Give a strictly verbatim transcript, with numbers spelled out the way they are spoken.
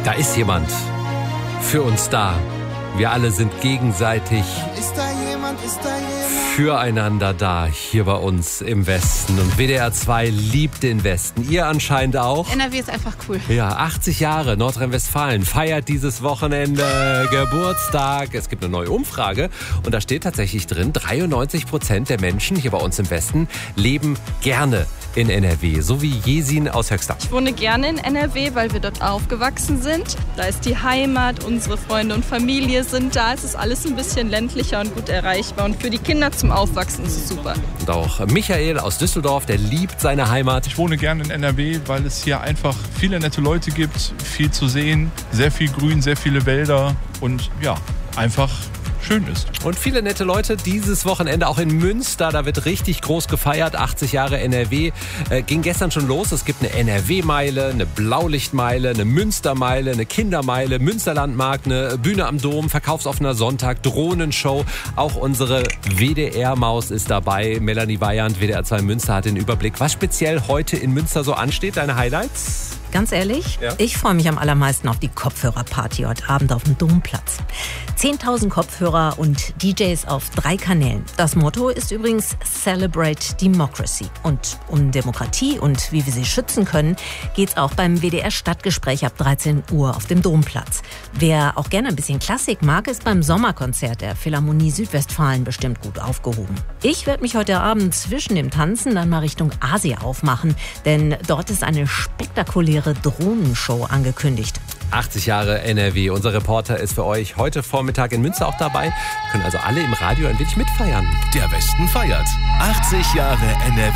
Da ist jemand für uns da. Wir alle sind gegenseitig Ist da jemand, ist da jemand? füreinander da, hier bei uns im Westen. Und W D R zwei liebt den Westen. Ihr anscheinend auch. N R W ist einfach cool. Ja, achtzig Jahre Nordrhein-Westfalen feiert dieses Wochenende Geburtstag. Es gibt eine neue Umfrage und da steht tatsächlich drin, dreiundneunzig Prozent der Menschen hier bei uns im Westen leben gerne in N R W. So wie Jesin aus Höxter. Ich wohne gerne in N R W, weil wir dort aufgewachsen sind. Da ist die Heimat, unsere Freunde und Familie sind da. Es ist alles ein bisschen ländlicher und gut erreichbar. Und für die Kinder zum Aufwachsen ist es super. Und auch Michael aus Düsseldorf, der liebt seine Heimat. Ich wohne gerne in N R W, weil es hier einfach viele nette Leute gibt, viel zu sehen, sehr viel Grün, sehr viele Wälder und ja, einfach schön ist. Und viele nette Leute dieses Wochenende auch in Münster. Da wird richtig groß gefeiert. achtzig Jahre N R W. Äh, ging gestern schon los. Es gibt eine N R W-Meile, eine Blaulichtmeile, eine Münstermeile, eine Kindermeile, Münsterlandmarkt, eine Bühne am Dom, verkaufsoffener Sonntag, Drohnenshow. Auch unsere W D R-Maus ist dabei. Melanie Weyand, W D R zwei Münster, hat den Überblick. Was speziell heute in Münster so ansteht? Deine Highlights? Ganz ehrlich, Ja. ich freue mich am allermeisten auf die Kopfhörerparty heute Abend auf dem Domplatz. zehntausend Kopfhörer und D Js auf drei Kanälen. Das Motto ist übrigens Celebrate Democracy. Und um Demokratie und wie wir sie schützen können, geht's auch beim W D R-Stadtgespräch ab dreizehn Uhr auf dem Domplatz. Wer auch gerne ein bisschen Klassik mag, ist beim Sommerkonzert der Philharmonie Südwestfalen bestimmt gut aufgehoben. Ich werde mich heute Abend zwischen dem Tanzen dann mal Richtung Asia aufmachen, denn dort ist eine spektakuläre Drohnenshow angekündigt. achtzig Jahre N R W. Unser Reporter ist für euch heute Vormittag in Münster auch dabei. Können also alle im Radio ein wenig mitfeiern. Der Westen feiert. achtzig Jahre N R W.